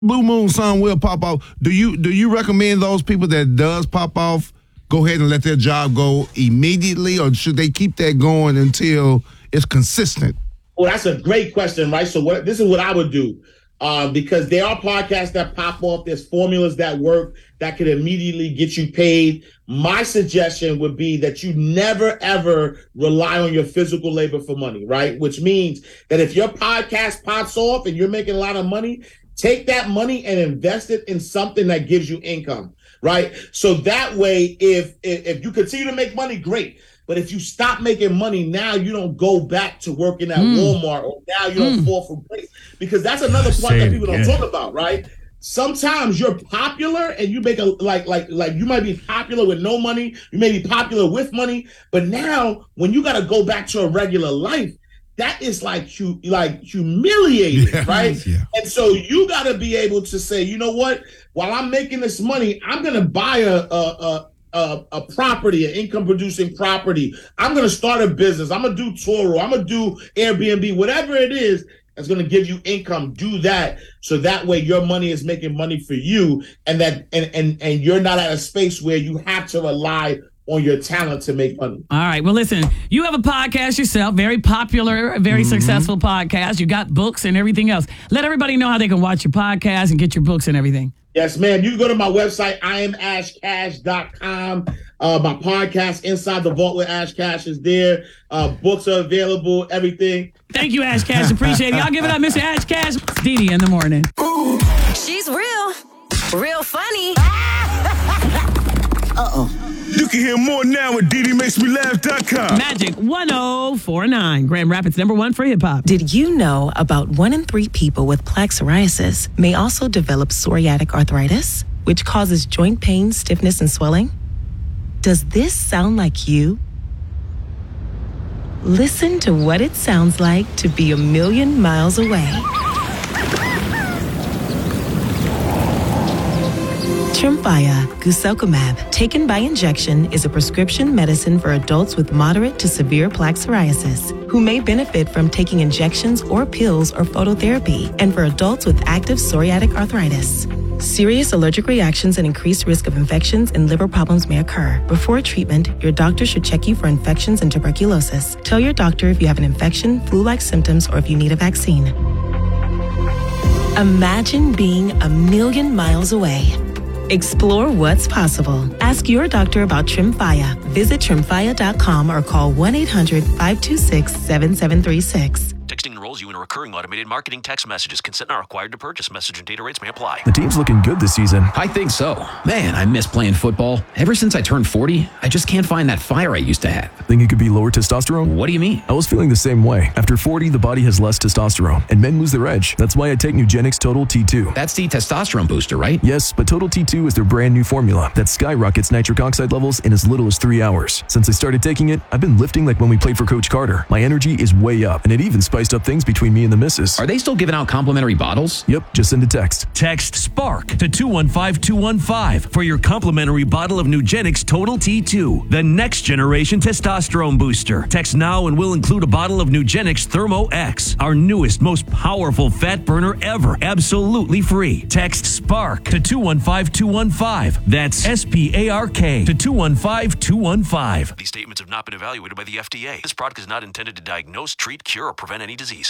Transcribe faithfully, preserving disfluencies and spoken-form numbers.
Blue moon, sun will pop off. Do you do you recommend those people that does pop off go ahead and let their job go immediately, or should they keep that going until it's consistent? Well, that's a great question, right? So what this is what I would do. Uh, because there are podcasts that pop off. There's formulas that work that could immediately get you paid. My suggestion would be that you never, ever rely on your physical labor for money, right? Which means that if your podcast pops off and you're making a lot of money, take that money and invest it in something that gives you income, right? So that way, if if, if you continue to make money, great. But if you stop making money now, you don't go back to working at mm. Walmart, or now you don't mm. fall from grace. Because that's another part that people don't talk about, right? Sometimes you're popular and you make a like like like you might be popular with no money, you may be popular with money, but now when you got to go back to a regular life, that is like you like humiliating, yeah, right? Yeah. And so you got to be able to say, you know what? While I'm making this money, I'm gonna buy a a, a A, a property, an income producing property. I'm going to start a business. I'm going to do Turo. I'm going to do Airbnb, whatever it is that's going to give you income. Do that. So that way your money is making money for you, and that, and, and, and you're not at a space where you have to rely on your talent to make money. All right. Well, listen, you have a podcast yourself, very popular, very mm-hmm. successful podcast. You got books and everything else. Let everybody know how they can watch your podcast and get your books and everything. Yes, ma'am. You can go to my website, I am ash cash dot com. Uh, my podcast, Inside the Vault with Ash Cash, is there. Uh, books are available, everything. Thank you, Ash Cash. Appreciate it. Y'all give it up, Mister Ash Cash. Dee Dee in the morning. Ooh. She's real, real funny. Uh-oh. You can hear more now at Dee Dee Makes Me Laugh dot com. Magic one oh four nine, Grand Rapids number one for hip hop. Did you know about one in three people with plaque psoriasis may also develop psoriatic arthritis, which causes joint pain, stiffness, and swelling? Does this sound like you? Listen to what it sounds like to be a million miles away. Tremfya guselkumab, taken by injection, is a prescription medicine for adults with moderate to severe plaque psoriasis who may benefit from taking injections or pills or phototherapy, and for adults with active psoriatic arthritis. Serious allergic reactions and increased risk of infections and liver problems may occur. Before treatment, your doctor should check you for infections and tuberculosis. Tell your doctor if you have an infection, flu-like symptoms, or if you need a vaccine. Imagine being a million miles away. Explore what's possible. Ask your doctor about Tremfya. Visit tremfya dot com or call one eight hundred five two six seven seven three six. Texting enrolls you in a recurring automated marketing text messages. Consent not required to purchase. Message and data rates may apply. The team's looking good this season. I think so. Man, I miss playing football. Ever since I turned forty, I just can't find that fire I used to have. Think it could be lower testosterone? What do you mean? I was feeling the same way. After forty, the body has less testosterone, and men lose their edge. That's why I take Nugenix Total T two. That's the testosterone booster, right? Yes, but Total T two is their brand new formula that skyrockets nitric oxide levels in as little as three hours. Since I started taking it, I've been lifting like when we played for Coach Carter. My energy is way up, and it even spiced up things between me and the missus. Are they still giving out complimentary bottles? Yep, just send a text. Text SPARK to two one five two one five for your complimentary bottle of Nugenix Total T two, the next generation testosterone booster. Text now and we'll include a bottle of Nugenix Thermo X, our newest, most powerful fat burner ever, absolutely free. Text SPARK to two one five two one five. That's S P A R K to two one five two one five. These statements have not been evaluated by the F D A. This product is not intended to diagnose, treat, cure, or prevent any disease.